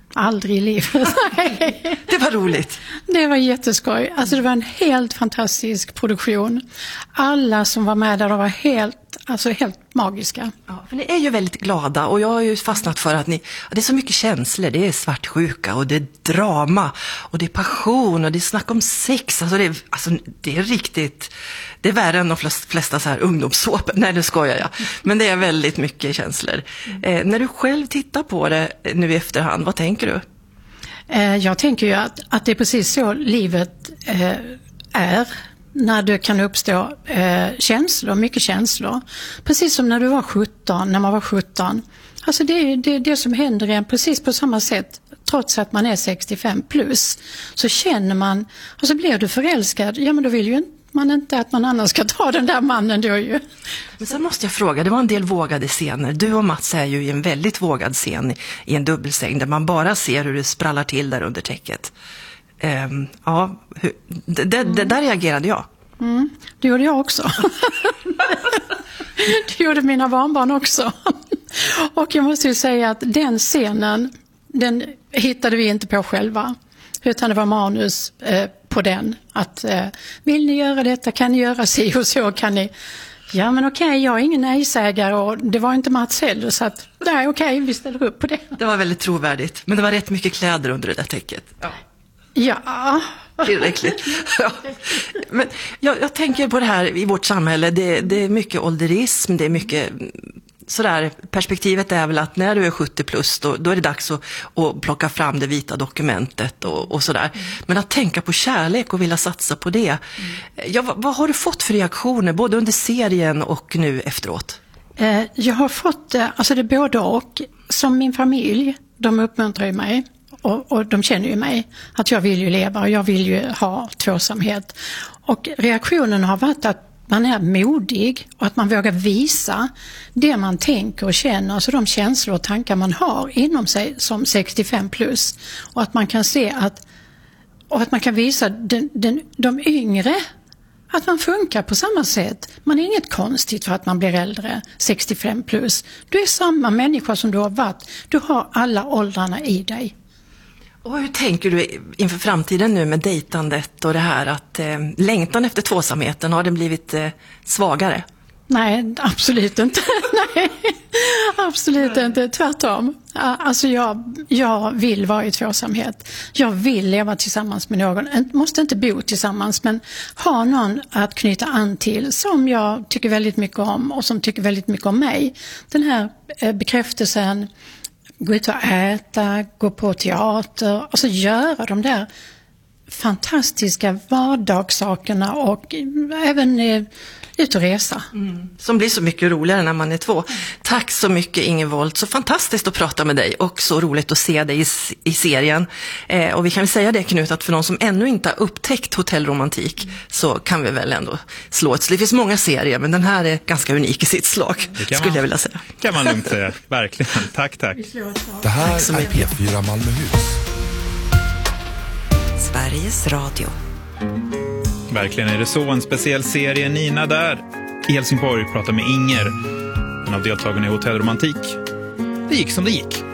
Aldrig i livet. Det var roligt. Det var jätteskoj. Alltså det var en helt fantastisk produktion. Alla som var med där var helt magiska. Ja, för ni är ju väldigt glada och jag har ju fastnat för att det är så mycket känslor. Det är svartsjuka och det är drama och det är passion och det är snack om sex. Det är riktigt, det är värre än de flesta så här ungdomssåpor. Nej, det skojar jag. Men det är väldigt mycket känslor. När du själv tittar på det nu i efterhand, vad tänker du? Jag tänker ju att det är precis så livet är. När det kan uppstå känslor, mycket känslor. Precis som när man var 17. Alltså det är det som händer igen precis på samma sätt. Trots att man är 65 plus. Så känner man, och så blir du förälskad. Ja, men då vill ju man inte att någon annan ska ta den där mannen då ju. Men sen måste jag fråga, det var en del vågade scener. Du och Mats är ju i en väldigt vågad scen i en dubbelsäng. Där man bara ser hur det sprallar till där under täcket. Det där reagerade jag. Det gjorde jag också. Det gjorde mina barnbarn också. Och jag måste ju säga att den scenen, den hittade vi inte på själva. Utan det var manus på den. Att vill ni göra detta, kan ni göra si och så kan ni. Ja, men okej, jag är ingen nej-sägare och det var inte Mats heller, så att det är okej, vi ställer upp på det. Det var väldigt trovärdigt, men det var rätt mycket kläder under det där täcket. Ja. Tillräckligt. Ja. Men jag tänker på det här i vårt samhälle, det är mycket ålderism, det är mycket sådär, perspektivet är väl att när du är 70 plus då är det dags att plocka fram det vita dokumentet och sådär. Men att tänka på kärlek och vilja satsa på det. Vad har du fått för reaktioner både under serien och nu efteråt? Jag har fått, alltså det både och. Som min familj, de uppmuntrar ju mig. Och de känner ju mig, att jag vill ju leva och jag vill ju ha tvåsamhet. Och reaktionen har varit att man är modig och att man vågar visa det man tänker och känner, alltså de känslor och tankar man har inom sig som 65 plus. Och att man kan se att man kan visa de yngre att man funkar på samma sätt. Man är inget konstigt för att man blir äldre, 65 plus. Du är samma människa som du har varit. Du har alla åldrarna i dig. Och hur tänker du inför framtiden nu med dejtandet och det här att längtan efter tvåsamheten, har den blivit svagare? Nej, absolut inte. Nej, absolut inte. Tvärtom. Alltså jag vill vara i tvåsamhet. Jag vill leva tillsammans med någon. Måste inte bo tillsammans, men ha någon att knyta an till som jag tycker väldigt mycket om och som tycker väldigt mycket om mig. Den här bekräftelsen, gå ut och äta, gå på teater, alltså göra de där fantastiska vardagssakerna och även ut och resa. Som blir så mycket roligare när man är två. Tack så mycket Inger Wolt, så fantastiskt att prata med dig och så roligt att se dig i serien. Och vi kan väl säga det, Knut, att för någon som ännu inte har upptäckt hotellromantik så kan vi väl ändå slå ett. Det finns många serier, men den här är ganska unik i sitt slag, skulle jag vilja säga. Kan man lugnt säga, verkligen. Tack. Det här är P4 Malmöhus. Sveriges Radio. Verkligen är det så, en speciell serie. Nina där i Helsingborg pratar med Inger, en av deltagarna i hotellromantik. Det gick som det gick.